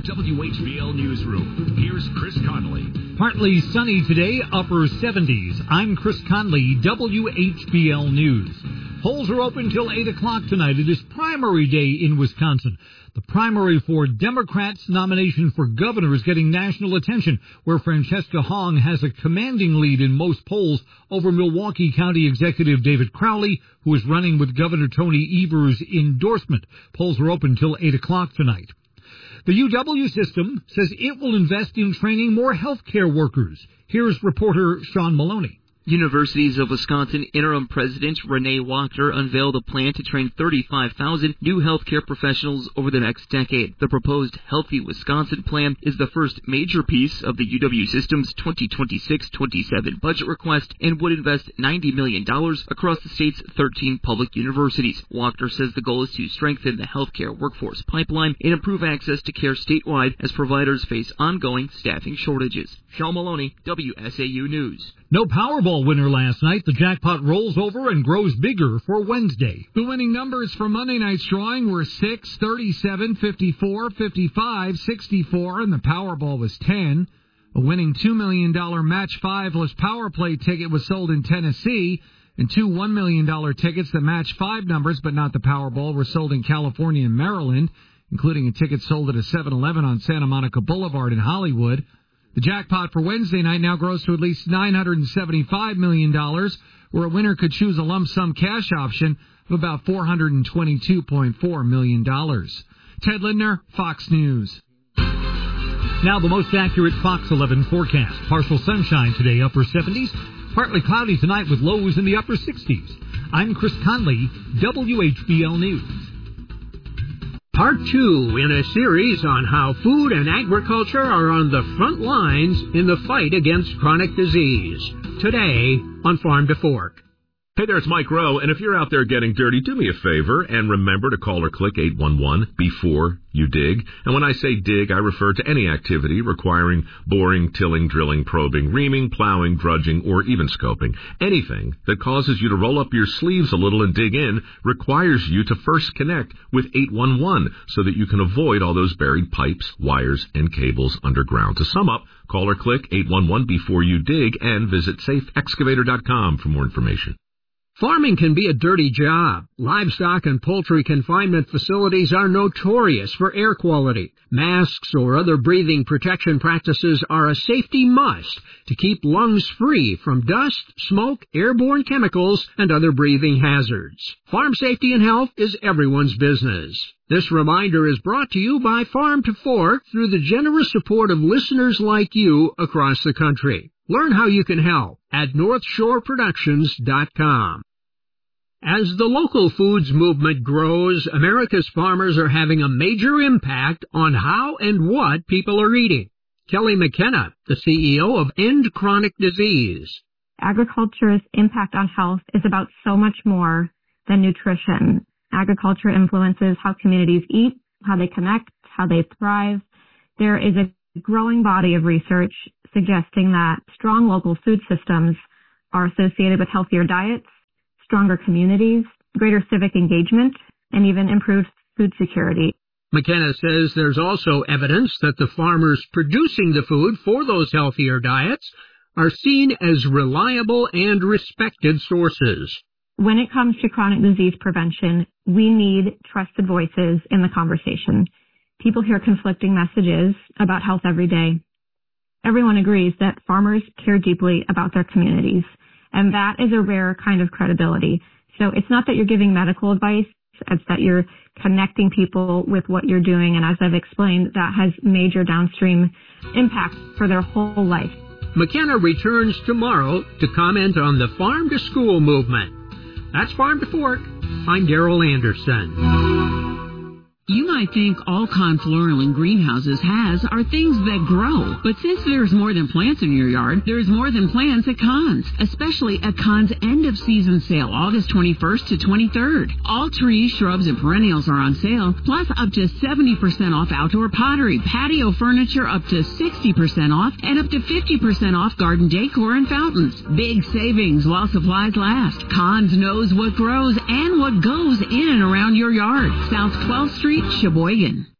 WHBL Newsroom. Here's Chris Conley. Partly sunny today, upper 70s. I'm Chris Conley, WHBL News. Polls are open till 8 o'clock tonight. It is primary day in Wisconsin. The primary for Democrats' nomination for governor is getting national attention, where Francesca Hong has a commanding lead in most polls over Milwaukee County Executive David Crowley, who is running with Governor Tony Evers' endorsement. Polls are open till 8 o'clock tonight. The UW system says it will invest in training more healthcare workers. Here's reporter Sean Maloney. Universities of Wisconsin interim president Renee Wachter unveiled a plan to train 35,000 new healthcare professionals over the next decade. The proposed Healthy Wisconsin plan is the first major piece of the UW system's 2026-27 budget request and would invest $90 million across the state's 13 public universities. Wachter says the goal is to strengthen the healthcare workforce pipeline and improve access to care statewide as providers face ongoing staffing shortages. Sean Maloney, WSAU News. No Powerball winner last night. The jackpot rolls over and grows bigger for Wednesday. The winning numbers for Monday night's drawing were 6, 37, 54, 55, 64, and the Powerball was 10. A winning $2 million match 5-less power play ticket was sold in Tennessee, and two $1 million tickets that match 5 numbers but not the Powerball were sold in California and Maryland, including a ticket sold at a 7-Eleven on Santa Monica Boulevard in Hollywood. The jackpot for Wednesday night now grows to at least $975 million, where a winner could choose a lump sum cash option of about $422.4 million. Ted Lindner, Fox News. Now the most accurate Fox 11 forecast. Partial sunshine today, upper 70s. Partly cloudy tonight with lows in the upper 60s. I'm Chris Conley, WHBL News. Part 2 in a series on how food and agriculture are on the front lines in the fight against chronic disease. Today on Farm to Fork. Hey there, it's Mike Rowe, and if you're out there getting dirty, do me a favor and remember to call or click 811 before you dig. And when I say dig, I refer to any activity requiring boring, tilling, drilling, probing, reaming, plowing, drudging, or even scoping. Anything that causes you to roll up your sleeves a little and dig in requires you to first connect with 811 so that you can avoid all those buried pipes, wires, and cables underground. To sum up, call or click 811 before you dig and visit safeexcavator.com for more information. Farming can be a dirty job. Livestock and poultry confinement facilities are notorious for air quality. Masks or other breathing protection practices are a safety must to keep lungs free from dust, smoke, airborne chemicals, and other breathing hazards. Farm safety and health is everyone's business. This reminder is brought to you by Farm to Fork through the generous support of listeners like you across the country. Learn how you can help at NorthshoreProductions.com. As the local foods movement grows, America's farmers are having a major impact on how and what people are eating. Kelly McKenna, the CEO of End Chronic Disease. Agriculture's impact on health is about so much more than nutrition. Agriculture influences how communities eat, how they connect, how they thrive. There is a growing body of research suggesting that strong local food systems are associated with healthier diets, stronger communities, greater civic engagement, and even improved food security. McKenna says there's also evidence that the farmers producing the food for those healthier diets are seen as reliable and respected sources. When it comes to chronic disease prevention, we need trusted voices in the conversation. People hear conflicting messages about health every day. Everyone agrees that farmers care deeply about their communities, and that is a rare kind of credibility. So it's not that you're giving medical advice, it's that you're connecting people with what you're doing, and as I've explained, that has major downstream impact for their whole life. McKenna returns tomorrow to comment on the Farm to School movement. That's Farm to Fork. I'm Darrell Anderson. You might think all Kahn Floral and Greenhouses has are things that grow. But since there's more than plants in your yard, there's more than plants at Kahn's, especially at Kahn's end-of-season sale, August 21st to 23rd. All trees, shrubs, and perennials are on sale, plus up to 70% off outdoor pottery, patio furniture up to 60% off, and up to 50% off garden decor and fountains. Big savings while supplies last. Kahn's knows what grows and what goes in and around your yard. South 12th Street, Sheboygan.